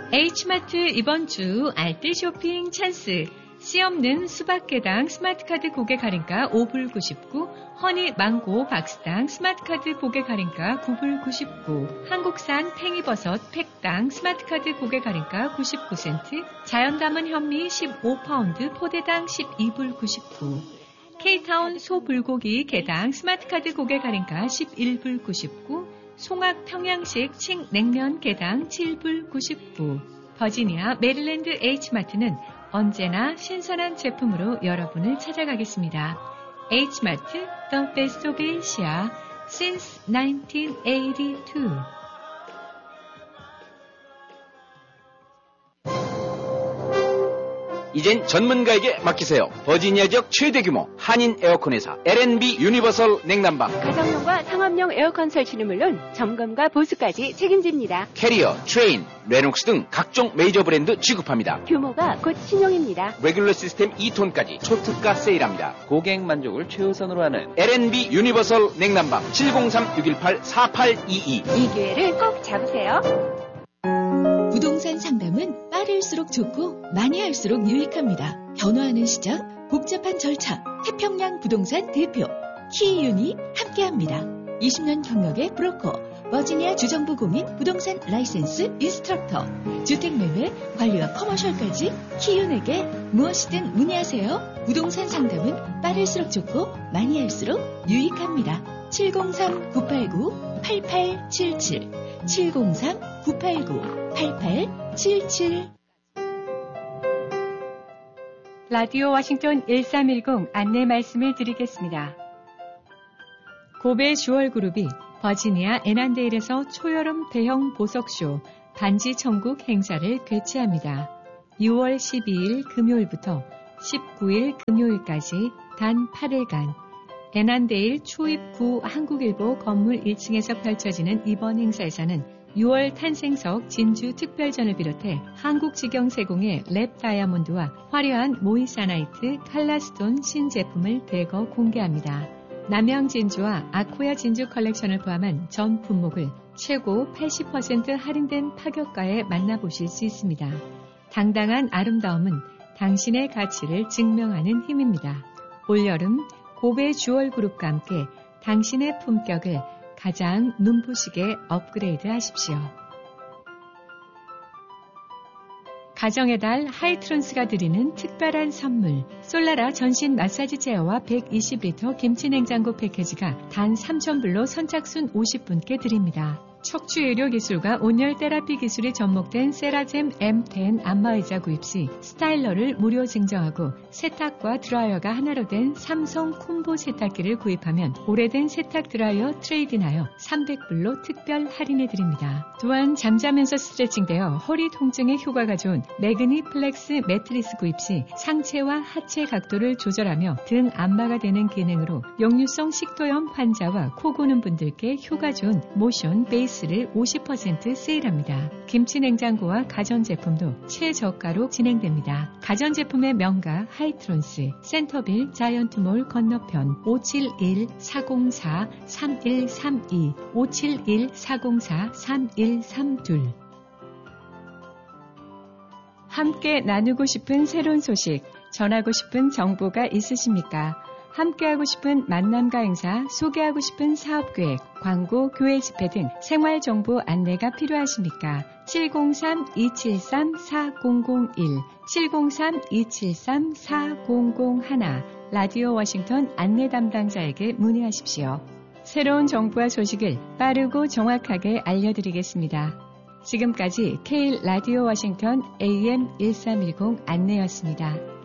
H마트 이번 주 알뜰 쇼핑 찬스. 씨 없는 수박개당 스마트카드 고객 할인가 5불 99, 허니 망고 박스당 스마트카드 고객 할인가 9불 99, 한국산 팽이버섯 팩당 스마트카드 고객 할인가 99센트, 자연 담은 현미 15파운드 포대당 12불 99, K타운 소불고기 개당 스마트카드 고객 할인가 11불 99, 송악 평양식 칡 냉면 개당 7불 99. 버지니아 메릴랜드 H마트는 언제나 신선한 제품으로 여러분을 찾아가겠습니다. H마트, The Best of Asia, since 1982. 이젠 전문가에게 맡기세요. 버지니아 지역 최대 규모 한인 에어컨 회사 L&B 유니버설 냉난방. 가정용과 상업용 에어컨 설치는 물론 점검과 보수까지 책임집니다. 캐리어, 트레인, 레녹스 등 각종 메이저 브랜드 취급합니다. 규모가 곧 신용입니다. 레귤러 시스템 2톤까지 초특가 세일합니다. 고객 만족을 최우선으로 하는 L&B 유니버설 냉난방 703-618-4822. 이 기회를 꼭 잡으세요. 부동산 상담은 빠를수록 좋고 많이 할수록 유익합니다. 변화하는 시장, 복잡한 절차, 태평양 부동산 대표 키이윤이 함께합니다. 20년 경력의 브로커, 버지니아 주정부 공인 부동산 라이센스 인스트럭터, 주택매매, 관리와 커머셜까지 키이윤에게 무엇이든 문의하세요. 부동산 상담은 빠를수록 좋고 많이 할수록 유익합니다. 703-989-8877 703-989-8877 라디오 워싱턴 1310 안내 말씀을 드리겠습니다. 고베 주얼그룹이 버지니아 애난데일에서 초여름 대형 보석쇼 반지 천국 행사를 개최합니다. 6월 12일 금요일부터 19일 금요일까지 단 8일간 애난데일 초입구 한국일보 건물 1층에서 펼쳐지는 이번 행사에서는 6월 탄생석 진주 특별전을 비롯해 한국직영세공의 랩 다이아몬드와 화려한 모이사나이트 칼라스톤 신제품을 대거 공개합니다. 남양 진주와 아코야 진주 컬렉션을 포함한 전 품목을 최고 80% 할인된 파격가에 만나보실 수 있습니다. 당당한 아름다움은 당신의 가치를 증명하는 힘입니다. 올여름 고베 주얼그룹과 함께 당신의 품격을 가장 눈부시게 업그레이드 하십시오. 가정의 달 하이트론스가 드리는 특별한 선물, 솔라라 전신 마사지 체어와 120리터 김치냉장고 패키지가 단 3,000불로 선착순 50분께 드립니다. 척추 의료 기술과 온열 테라피 기술이 접목된 세라젬 M10 안마의자 구입 시 스타일러를 무료 증정하고 세탁과 드라이어가 하나로 된 삼성 콤보 세탁기를 구입하면 오래된 세탁 드라이어 트레이드인하여 300불로 특별 할인해드립니다. 또한 잠자면서 스트레칭되어 허리 통증에 효과가 좋은 매그니 플렉스 매트리스 구입 시 상체와 하체 각도를 조절하며 등 안마가 되는 기능으로 역류성 식도염 환자와 코 고는 분들께 효과 좋은 모션 베이스 를 50% 세일합니다. 김치냉장고와 가전제품도 최저가로 진행됩니다. 가전제품의 명가 하이트론스, 센터빌 자이언트몰 건너편 571-404-3132, 571-404-3132. 함께 나누고 싶은 새로운 소식, 전하고 싶은 정보가 있으십니까? 함께하고 싶은 만남과 행사, 소개하고 싶은 사업계획, 광고, 교회 집회 등 생활정보 안내가 필요하십니까? 703-273-4001, 703-273-4001 라디오 워싱턴 안내 담당자에게 문의하십시오. 새로운 정보와 소식을 빠르고 정확하게 알려드리겠습니다. 지금까지 K 라디오 워싱턴 AM 1310 안내였습니다.